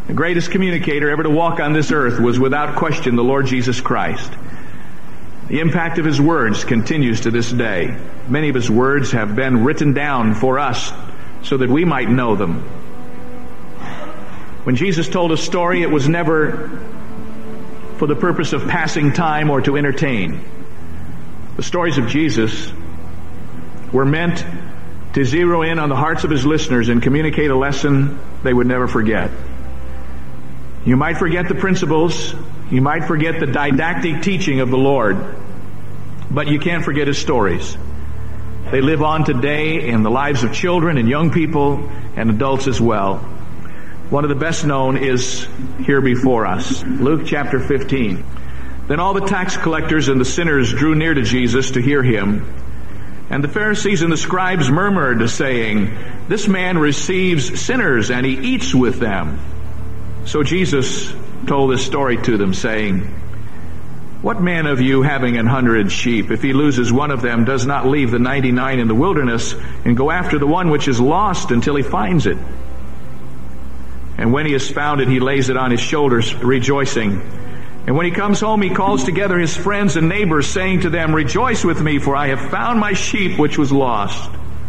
The greatest communicator ever to walk on this earth was without question the Lord Jesus Christ. The impact of his words continues to this day. Many of his words have been written down for us so that we might know them. When Jesus told a story, it was never for the purpose of passing time or to entertain. The stories of Jesus were meant to zero in on the hearts of his listeners and communicate a lesson they would never forget. You might forget the principles, you might forget the didactic teaching of the Lord, but you can't forget his stories. They live on today in the lives of children and young people and adults as well. One of the best known is here before us, Luke chapter 15. Then all the tax collectors and the sinners drew near to Jesus to hear him. And the Pharisees and the scribes murmured, saying, "This man receives sinners, and he eats with them." So Jesus told this story to them, saying, "What man of you, having 100 sheep, if he loses one of them, does not leave the 99 in the wilderness and go after the one which is lost until he finds it? And when he has found it, he lays it on his shoulders, rejoicing. And when he comes home, he calls together his friends and neighbors, saying to them, 'Rejoice with me, for I have found my sheep which was lost.'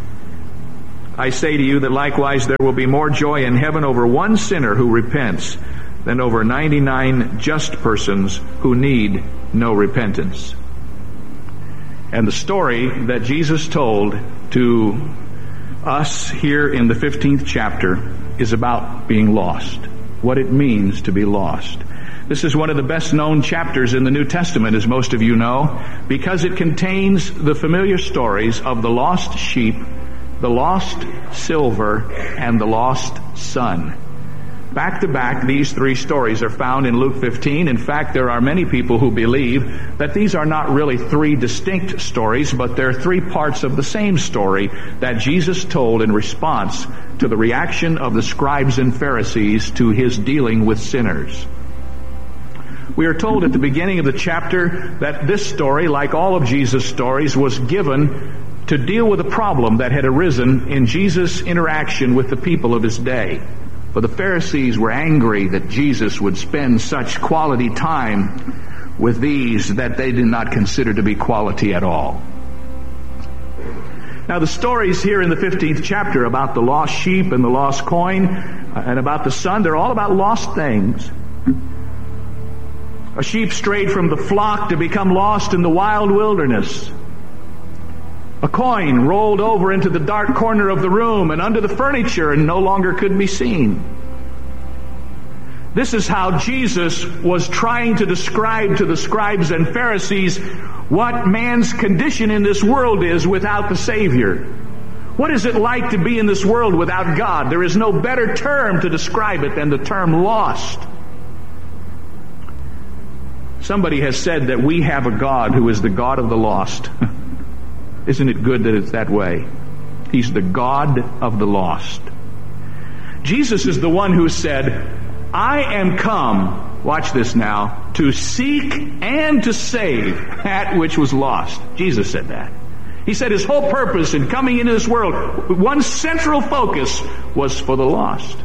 I say to you that likewise there will be more joy in heaven over one sinner who repents than over 99 just persons who need no repentance." And the story that Jesus told to us here in the 15th chapter is about being lost, what it means to be lost. This is one of the best known chapters in the New Testament, as most of you know, because it contains the familiar stories of the lost sheep, the lost silver, and the lost son. Back to back, these three stories are found in Luke 15. In fact, there are many people who believe that these are not really three distinct stories, but they're three parts of the same story that Jesus told in response to the reaction of the scribes and Pharisees to his dealing with sinners. We are told at the beginning of the chapter that this story, like all of Jesus' stories, was given to deal with a problem that had arisen in Jesus' interaction with the people of his day. For the Pharisees were angry that Jesus would spend such quality time with these that they did not consider to be quality at all. Now the stories here in the 15th chapter about the lost sheep and the lost coin and about the son, they're all about lost things. A sheep strayed from the flock to become lost in the wild wilderness. A coin rolled over into the dark corner of the room and under the furniture and no longer could be seen. This is how Jesus was trying to describe to the scribes and Pharisees what man's condition in this world is without the Savior. What is it like to be in this world without God? There is no better term to describe it than the term lost. Somebody has said that we have a God who is the God of the lost. Isn't it good that it's that way? He's the God of the lost. Jesus is the one who said, "I am come," watch this now, "to seek and to save that which was lost." Jesus said that. He said his whole purpose in coming into this world, one central focus, was for the lost.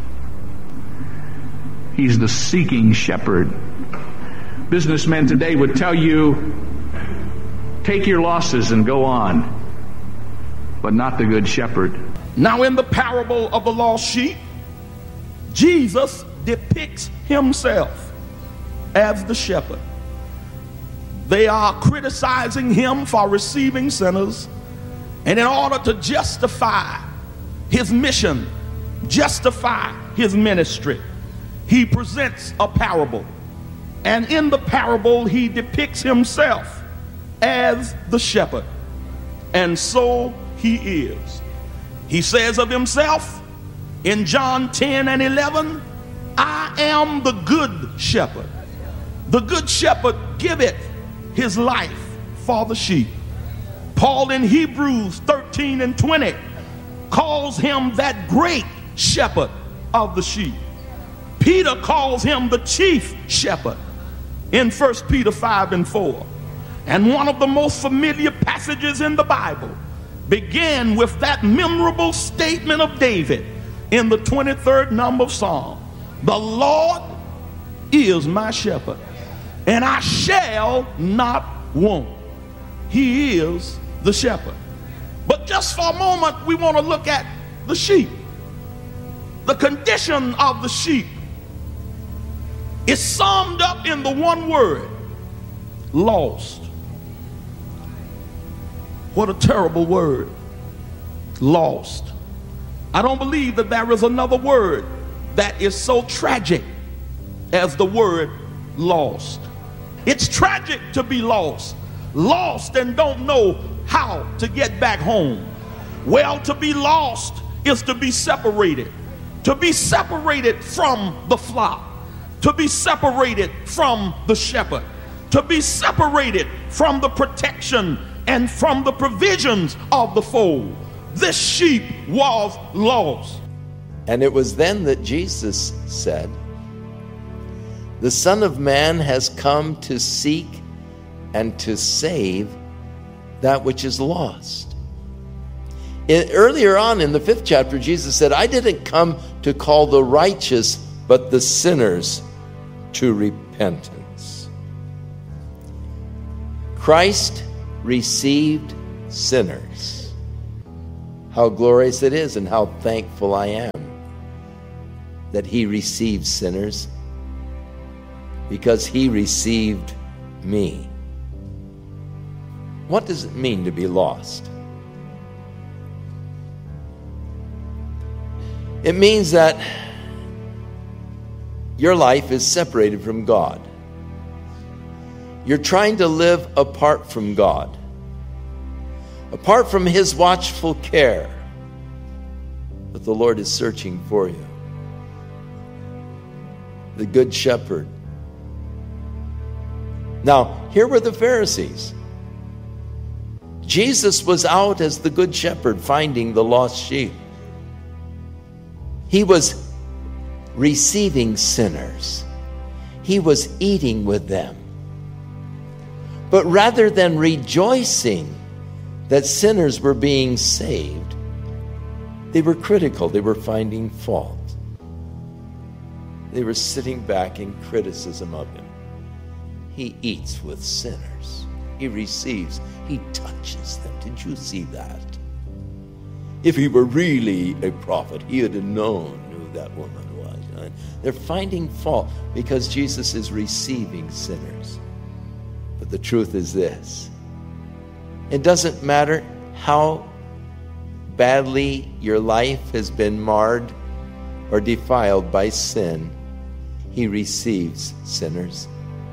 He's the seeking shepherd. Businessmen today would tell you, take your losses and go on, but not the good shepherd. Now in the parable of the lost sheep, Jesus depicts himself as the shepherd. They are criticizing him for receiving sinners, and in order to justify his mission, justify his ministry, he presents a parable. And in the parable, he depicts himself as the shepherd. And so he is. He says of himself in John 10 and 11, "I am the good shepherd. The good shepherd giveth his life for the sheep." Paul in Hebrews 13 and 20 calls him that great shepherd of the sheep. Peter calls him the chief shepherd in 1 Peter 5 and 4. And one of the most familiar passages in the Bible began with that memorable statement of David in the 23rd number of Psalm. The Lord is my shepherd, and I shall not want. He is the shepherd. But just for a moment, we want to look at the sheep. The condition of the sheep is summed up in the one word: lost. What a terrible word, lost. I don't believe that there is another word that is so tragic as the word lost. It's tragic to be lost. Lost and don't know how to get back home. Well, to be lost is to be separated. To be separated from the flock. To be separated from the shepherd. To be separated from the protection and from the provisions of the fold. This sheep was lost. And it was then that Jesus said, "The Son of Man has come to seek and to save that which is lost." Earlier on in the 5th chapter, Jesus said, "I didn't come to call the righteous, but the sinners to repentance." Christ received sinners. How glorious it is, and how thankful I am that he receives sinners, because he received me. What does it mean to be lost? It means that your life is separated from God. You're trying to live apart from God, apart from his watchful care. But the Lord is searching for you. The Good Shepherd. Now, here were the Pharisees. Jesus was out as the Good Shepherd finding the lost sheep. He was receiving sinners. He was eating with them. But rather than rejoicing that sinners were being saved, they were critical. They were finding fault. They were sitting back in criticism of him. He eats with sinners. He receives. He touches them. Did you see that? If he were really a prophet, he would have known who that woman was. They're finding fault because Jesus is receiving sinners. But the truth is this: it doesn't matter how badly your life has been marred or defiled by sin, he receives sinners.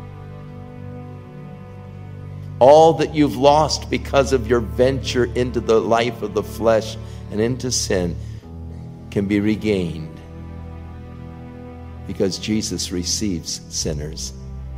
All that you've lost because of your venture into the life of the flesh and into sin can be regained because Jesus receives sinners.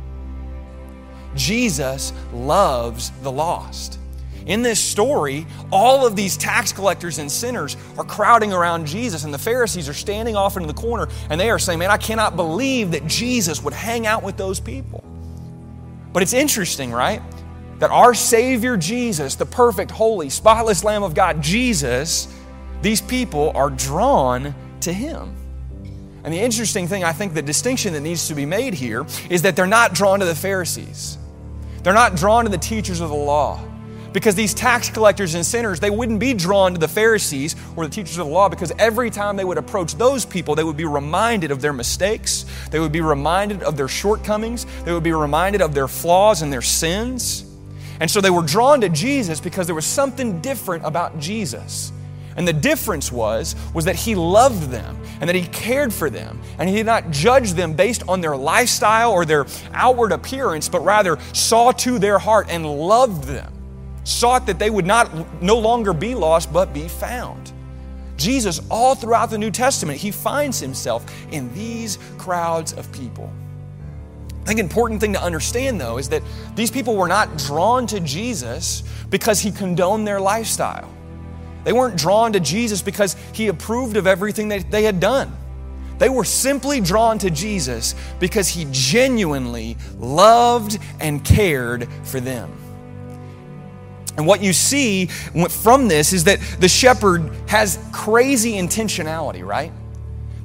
Jesus loves the lost. In this story, all of these tax collectors and sinners are crowding around Jesus, and the Pharisees are standing off into the corner, and they are saying, "Man, I cannot believe that Jesus would hang out with those people." But it's interesting, right? That our Savior Jesus, the perfect, holy, spotless Lamb of God, Jesus, these people are drawn to him. And the interesting thing, I think the distinction that needs to be made here is that they're not drawn to the Pharisees. They're not drawn to the teachers of the law. Because these tax collectors and sinners, they wouldn't be drawn to the Pharisees or the teachers of the law, because every time they would approach those people, they would be reminded of their mistakes. They would be reminded of their shortcomings. They would be reminded of their flaws and their sins. And so they were drawn to Jesus because there was something different about Jesus. And the difference was that he loved them and that he cared for them. And he did not judge them based on their lifestyle or their outward appearance, but rather saw to their heart and loved them. Sought that they would no longer be lost, but be found. Jesus, all throughout the New Testament, he finds himself in these crowds of people. I think an important thing to understand, though, is that these people were not drawn to Jesus because he condoned their lifestyle. They weren't drawn to Jesus because he approved of everything that they had done. They were simply drawn to Jesus because he genuinely loved and cared for them. And what you see from this is that the shepherd has crazy intentionality, right?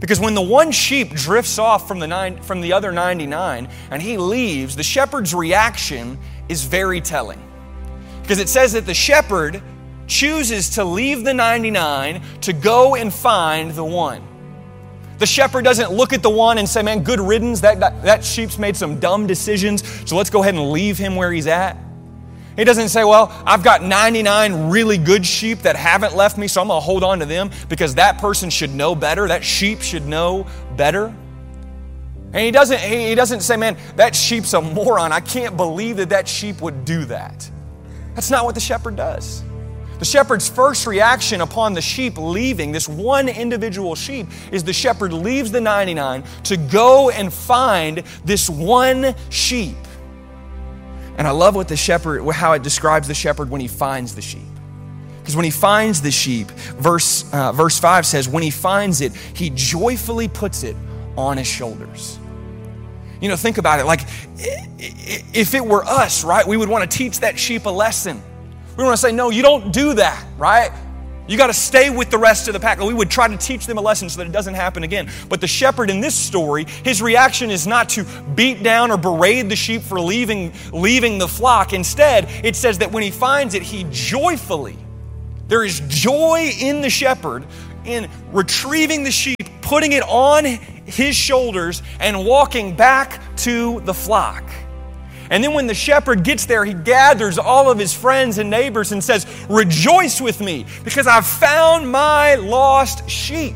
Because when the one sheep drifts off from the other 99 and he leaves, the shepherd's reaction is very telling. Because it says that the shepherd chooses to leave the 99 to go and find the one. The shepherd doesn't look at the one and say, man, good riddance, that sheep's made some dumb decisions, so let's go ahead and leave him where he's at. He doesn't say, well, I've got 99 really good sheep that haven't left me, so I'm going to hold on to them because that person should know better. That sheep should know better. And he doesn't say, man, that sheep's a moron. I can't believe that sheep would do that. That's not what the shepherd does. The shepherd's first reaction upon the sheep leaving, this one individual sheep, is the shepherd leaves the 99 to go and find this one sheep. And I love how it describes the shepherd when he finds the sheep. Because when he finds the sheep, verse 5 says, when he finds it, he joyfully puts it on his shoulders. You know, think about it. Like, if it were us, right, we would want to teach that sheep a lesson. We want to say, no, you don't do that, right? You got to stay with the rest of the pack. We would try to teach them a lesson so that it doesn't happen again. But the shepherd in this story, his reaction is not to beat down or berate the sheep for leaving the flock. Instead, it says that when he finds it, he joyfully, there is joy in the shepherd in retrieving the sheep, putting it on his shoulders, and walking back to the flock. And then when the shepherd gets there, he gathers all of his friends and neighbors and says, rejoice with me because I've found my lost sheep.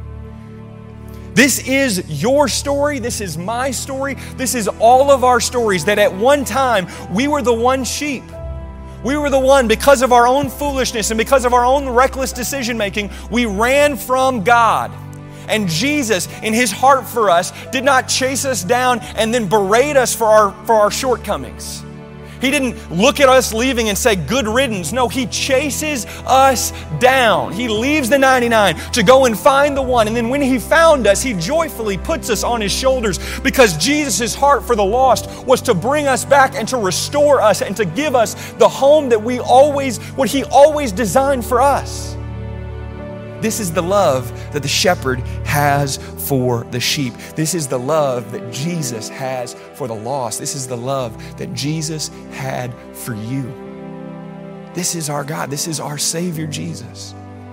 This is your story. This is my story. This is all of our stories, that at one time we were the one sheep. We were the one, because of our own foolishness and because of our own reckless decision making, we ran from God. And Jesus, in his heart for us, did not chase us down and then berate us for our shortcomings. He didn't look at us leaving and say, good riddance. No, he chases us down. He leaves the 99 to go and find the one. And then when he found us, he joyfully puts us on his shoulders, because Jesus' heart for the lost was to bring us back and to restore us and to give us the home that what he always designed for us. This is the love that the shepherd has for the sheep. This is the love that Jesus has for the lost. This is the love that Jesus had for you. This is our God. This is our Savior, Jesus.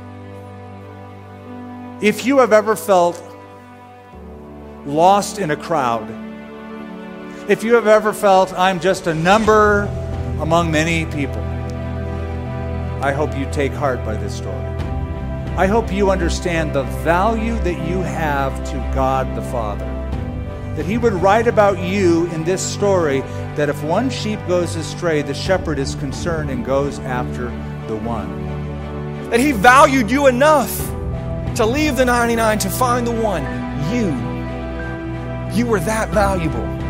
If you have ever felt lost in a crowd, if you have ever felt I'm just a number among many people, I hope you take heart by this story. I hope you understand the value that you have to God the Father. That he would write about you in this story, that if one sheep goes astray, the shepherd is concerned and goes after the one. That he valued you enough to leave the 99 to find the one. You were that valuable.